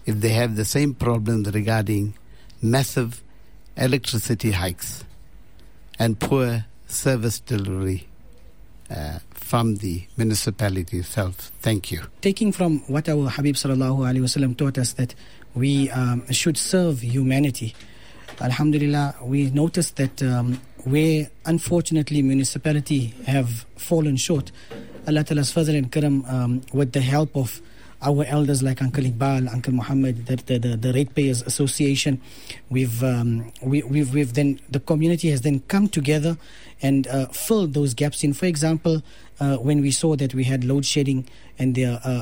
if they have the same problems regarding massive electricity hikes and poor service delivery from the municipality itself. Thank you. Taking from what our Habib sallallahu alaihi wasallam taught us, that we should serve humanity. Alhamdulillah, we noticed that where unfortunately municipality have fallen short, Allah Ta'ala's fazl and karam, with the help of our elders like Uncle Iqbal, Uncle Muhammad, the Ratepayers Association, we've then, the community has then come together and filled those gaps in. For example, when we saw that we had load shedding and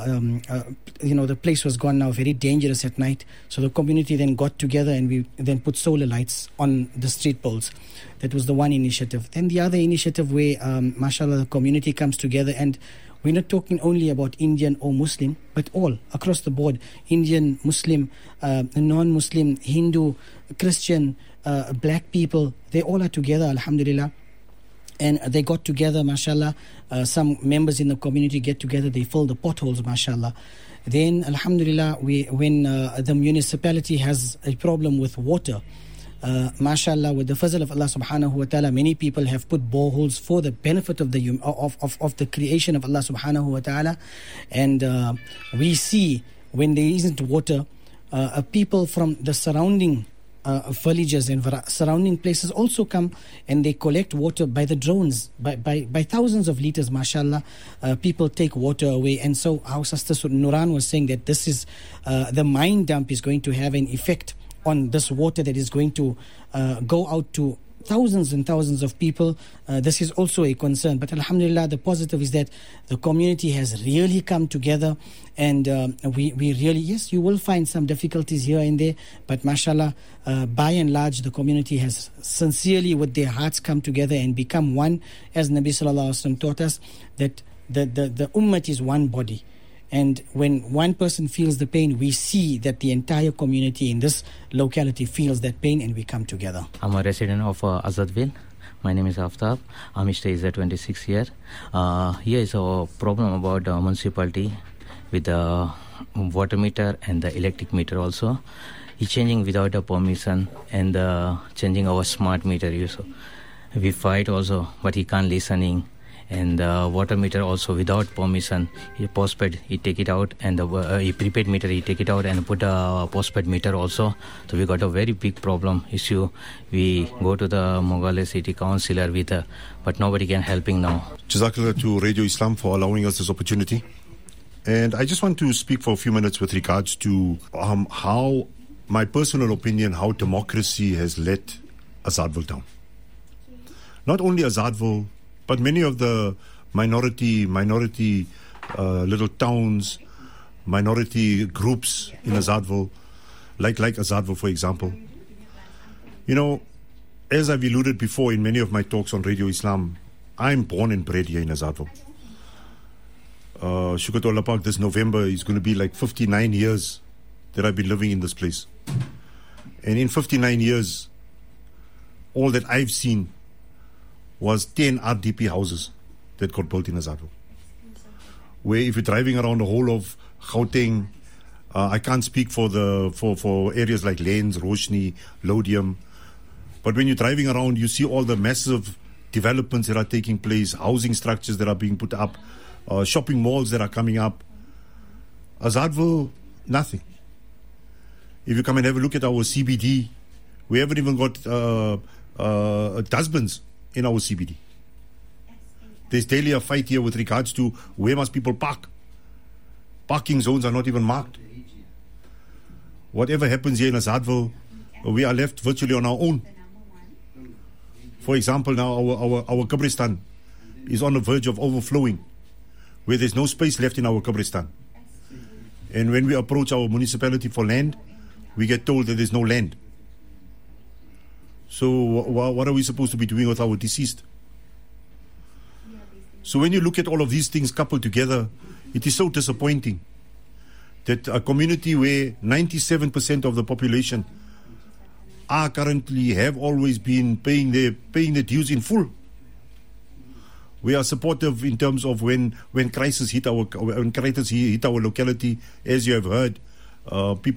the place was gone now, very dangerous at night. So the community then got together and we then put solar lights on the street poles. That was the one initiative. Then the other initiative where, mashallah, the community comes together, and we're not talking only about Indian or Muslim, but all across the board, Indian, Muslim, non-Muslim, Hindu, Christian, black people, they all are together, alhamdulillah. And they got together, mashallah, some members in the community get together, they fill the potholes, mashallah. Then, alhamdulillah, when the municipality has a problem with water, mashallah, with the fazl of Allah subhanahu wa ta'ala, many people have put boreholes for the benefit of the creation of Allah subhanahu wa ta'ala. And we see when there isn't water, people from the surrounding villages and surrounding places also come and they collect water by the drones, by thousands of liters, mashallah. People take water away. And so our sister Nuran was saying that this is the mine dump is going to have an effect on this water that is going to go out to thousands and thousands of people. This is also a concern. But alhamdulillah, the positive is that the community has really come together, and we really, yes, you will find some difficulties here and there, but mashallah, by and large, the community has sincerely with their hearts come together and become one, as Nabi sallallahu alaihi wasallam taught us, that the ummah is one body. And when one person feels the pain, we see that the entire community in this locality feels that pain, and we come together. I'm a resident of Azadville. My name is Aftab. I'm staying at 26 years. Here is a problem about the municipality with the water meter and the electric meter also. He's changing without a permission and changing our smart meter use. We fight also, but he can't listening. And the water meter also without permission, he postpaid, he take it out, and the prepaid meter, he take it out and put a postpaid meter also. So we got a very big problem issue. We go to the Mogale City Councillor with, but nobody can helping now. Jazakallah to Radio Islam for allowing us this opportunity. And I just want to speak for a few minutes with regards to how, my personal opinion, how democracy has let Azadville down. Not only Azadville, but many of the minority little towns, minority groups in Azadville, like Azadville, for example. You know, as I've alluded before in many of my talks on Radio Islam, I'm born and bred here in Azadville. Shukr to Allah Pak, this November is going to be like 59 years that I've been living in this place. And in 59 years, all that I've seen was 10 RDP houses that got built in Azadville. Where if you're driving around the whole of Gauteng, I can't speak for areas like Lens, Roshni, Lodium, but when you're driving around, you see all the massive developments that are taking place, housing structures that are being put up, shopping malls that are coming up. Azadville, nothing. If you come and have a look at our CBD, we haven't even got dustbins in our CBD. There's daily a fight here with regards to where must people park. Parking zones are not even marked. Whatever happens here in Azadville, we are left virtually on our own. For example, now our Qabristan is on the verge of overflowing, where there's no space left in our Qabristan. And when we approach our municipality for land, we get told that there's no land. So what are we supposed to be doing with our deceased? So when you look at all of these things coupled together, it is so disappointing that a community where 97% of the population are currently, have always been paying their dues in full. We are supportive in terms of when crisis hit our locality, as you have heard, people